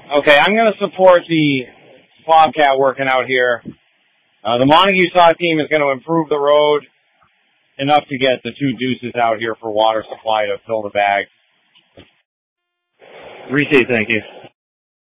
Okay, I'm going to support the Bobcat working out here. The Montague Saw team is going to improve the road enough to get the 2 deuces out here for water supply to fill the bag. Received, thank you.